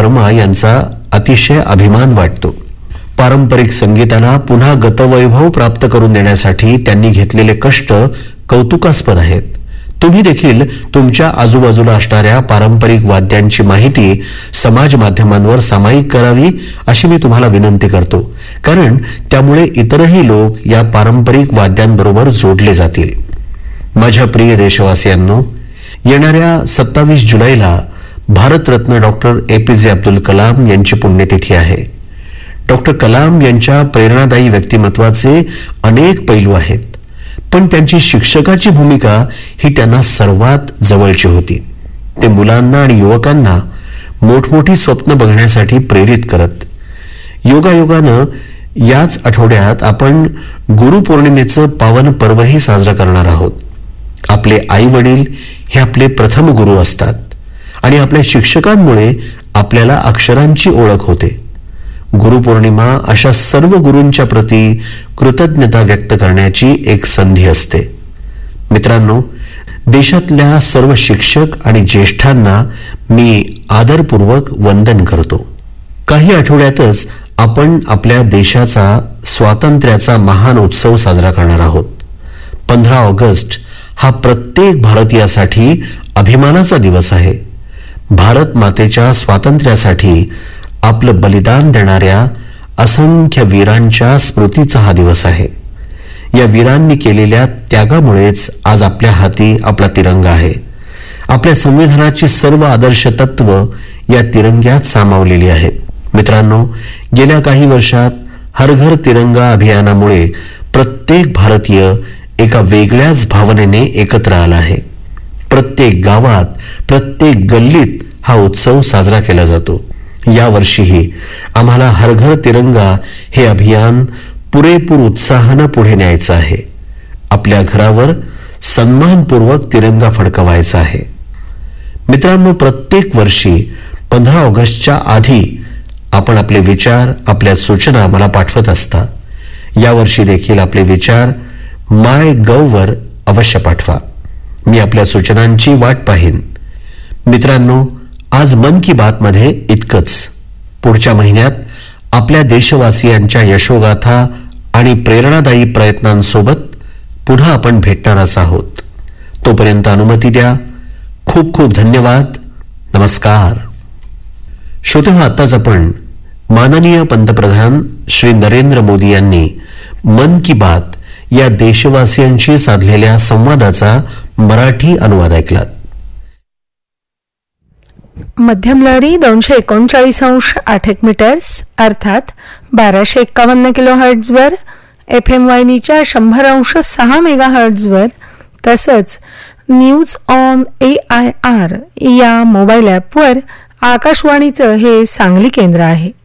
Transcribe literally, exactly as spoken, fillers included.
वर्मा यांचा अतिशय अभिमान वाटतो. पारंपरिक संगीताला पुन्हा गतवैभव प्राप्त करून देण्यासाठी त्यांनी घेतलेले कष्ट कौतुकास्पद आहेत. तुम्ही देखील तुमच्या आजूबाजूला असणाऱ्या पारंपरिक वाद्यांची माहिती समाज माध्यमांवर सामायिक करावी अशी मी तुम्हाला विनंती करतो, कारण त्यामुळे इतरही लोक या पारंपरिक वाद्यांबरोबर जोडले जातील. माझ्या प्रिय देशवासियांनो, येणाऱ्या सत्तावीस जुलैला भारतरत्न डॉक्टर एपीजे अब्दुल कलाम यांची पुण्यतिथी आहे. डॉक्टर कलाम यांच्या प्रेरणादायी व्यक्तिमत्वाचे अनेक पैलू आहेत, पण त्यांची शिक्षकाची भूमिका ही त्यांना सर्वात जवळची होती. ते मुलांना आणि युवकांना मोठमोठी स्वप्न बघण्यासाठी प्रेरित करत. योगायोगानं याच आठवड्यात आपण गुरुपौर्णिमेचं पावन पर्वही साजरं करणार आहोत. आपले आई वडील हे आपले प्रथम गुरु असतात आणि आपल्या शिक्षकांमुळे आपल्याला अक्षरांची ओळख होते. गुरुपौर्णिमा अशा सर्व गुरूंच्या प्रती कृतज्ञता व्यक्त करण्याची एक संधी असते. मित्रांनो, देशातल्या सर्व शिक्षक आणि ज्येष्ठांना मी आदरपूर्वक वंदन करतो. काही आठवड्यातच आपण आपल्या देशाचा स्वातंत्र्याचा महान उत्सव साजरा करणार आहोत. पंधरा ऑगस्ट हा प्रत्येक भारतीयासाठी अभिमानाचा दिवस आहे. भारत मातेच्या स्वातंत्र्यासाठी आपलं बलिदान देणाऱ्या असंख्य वीरांच्या स्मृतीचा हा दिवस आहे. या वीरांनी केलेल्या त्यागामुळेच आज आपल्या हाती आपला तिरंगा आहे. आपल्या संविधानाची सर्व आदर्श तत्व या तिरंग्यात सामावलेली आहेत. मित्रांनो, गेल्या काही वर्षात हर घर तिरंगा अभियानामुळे प्रत्येक भारतीय एका वेगळ्याच भावनेने एकत्र आला आहे. प्रत्येक गावात, प्रत्येक गल्लीत हा उत्सव साजरा केला जातो. यावर्षीही आम्हाला हर घर तिरंगा हे अभियान पुरेपूर उत्साहानं पुढे न्यायचं आहे. आपल्या घरावर सन्मानपूर्वक तिरंगा फडकवायचा आहे. मित्रांनो, प्रत्येक वर्षी पंधरा ऑगस्टच्या आधी आपण आपले विचार, आपल्या सूचना मला पाठवत असता. यावर्षी देखील आपले विचार माय गव्ह वर अवश्य पाठवा. मी आपल्या सूचनांची वाट पाहीन. मित्रांनो, आज मन की बात मध्ये इतकंच. पुढच्या महिन्यात आपल्या देशवासियांच्या यशोगाथा आणि प्रेरणादायी प्रयत्नांसोबत पुन्हा आपण भेटणारच आहोत. तोपर्यंत अनुमती द्या. खूप खूप धन्यवाद. नमस्कार. श्रोतेहो, आताच आपण माननीय पंतप्रधान श्री नरेंद्र मोदी यांनी मन की बात या देशवासियांशी साधलेल्या संवादाचा मराठी अनुवाद ऐकलात. मध्यम लहरी दोनशे एकोणचाळीस अंश आठ एक मीटर्स अर्थात बाराशे एक्कावन्न किलो हर्ट्झवर, एफ एम वाहिनीच्या शंभर अंश सहा मेगा हर्ट्झवर, तसंच news on A I R या मोबाईल ॲपवर आकाशवाणीचं हे सांगली केंद्र आहे.